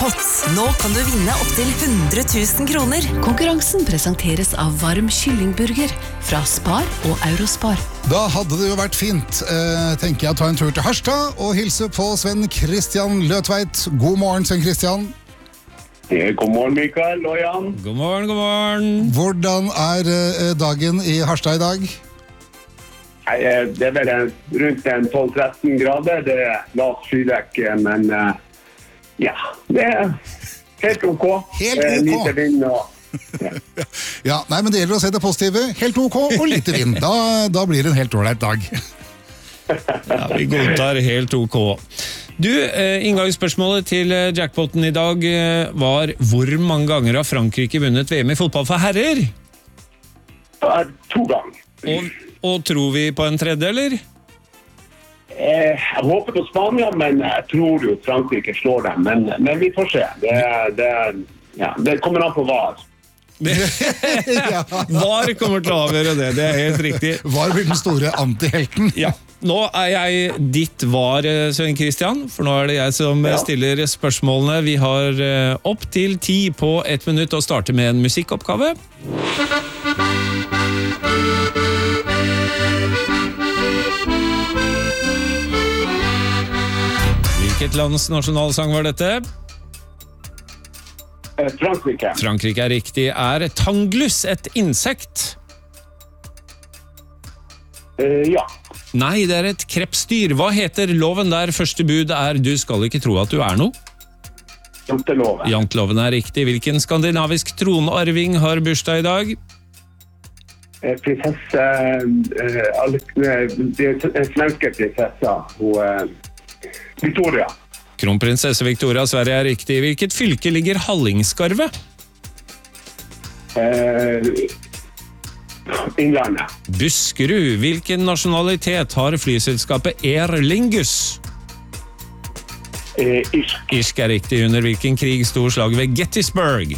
Jackpot. Nå kan du vinne opp til 100 000 kroner. Konkurransen presenteres av varm kyllingburger fra Spar og Eurospar. Da hadde det jo vært fint, tenker jeg, å ta en tur til Harstad og hilse på Sven Christian Løtveit. God morgen, Sven Christian. God morgen, Mikael og Jan. God morgen, god morgen. Hvordan dagen i Harstad i dag? Det vel rundt 12-13 grader. Det lavt skydekk, men ja, det helt ok. Helt ok. Lite vind og... Ja, nei, men det gjelder å se det positive. Helt ok og lite vind. Da blir det en helt ålreit dag. Ja, vi godtar helt ok. Du, inngangsspørsmålet til jackpoten i dag var: hvor mange ganger har Frankrike vunnet VM i fotball for herrer? 2 ganger. Og tror vi på en tredje, eller? Jeg håper på Spania, men jeg tror jo Frankrike slår dem. Men vi får se. Det kommer an på VAR. Ja. VAR kommer til å avgjøre det, det er helt riktig. VAR blir den store antihelten. Ja. Nå er jeg ditt VAR, Sven Christian, for nå er det jeg som stiller spørsmålene. Vi har opp til 10 på 1 minutt å starte med en musikkoppgave. Hvilket lands nasjonalsang var dette? Frankrike. Frankrike er riktig. Er tanglus et insekt? Ja. Nei, det er et krepsdyr. Hva heter loven der første bud er "du skal ikke tro at du er noe"? Janteloven. Janteloven er riktig. Hvilken skandinavisk tronarving har bursdag i dag? Prinsesse... Den svenske prinsessa, Victoria. Kronprinsesse Victoria, Sverige er riktig. Hvilket fylke ligger Hallingskarvet? Innlandet. Buskerud. Hvilken nasjonalitet har flyselskapet Aer Lingus? Irsk. Irsk er riktig. Under hvilken krig sto slaget ved Gettysburg?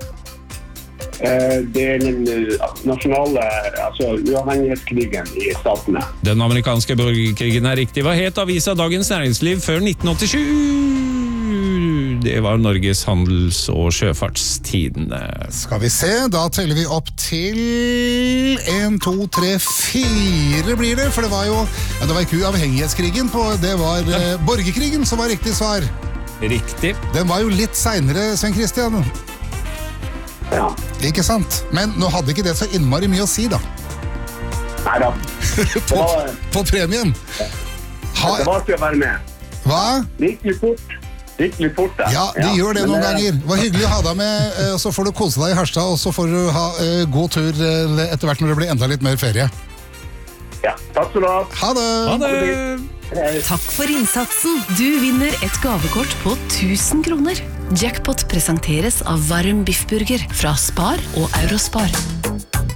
Det er den nasjonale, uavhengighetskrigen i statene. Den amerikanske borgerkrigen er riktig. Hva het avisa Dagens Næringsliv før 1987? Det var Norges handels- og sjøfartstidende. Skal vi se, da teller vi opp til 1, 2, 3, 4 blir det, for det var jo, det var ikke uavhengighetskrigen, det var borgerkrigen som var riktig svar. Riktig. Den var jo litt senere, Sven Christian. Ja. Ikke sant? Men nå hadde ikke det så innmari mye å si, da. Neida. på premien. Det var til å være med. Hva? Det gikk litt fort, da. Ja, de gjør det noen ganger. Det var hyggelig å ha deg med, så får du kose deg i Harstad, og så får du ha god tur etter hvert når det blir enda litt mer ferie. Ja, takk skal du ha. Ha det! Ha det! Takk for innsatsen. Du vinner et gavekort på 1000 kroner. Jackpot presenteres av varm biffburger fra Spar og Eurospar.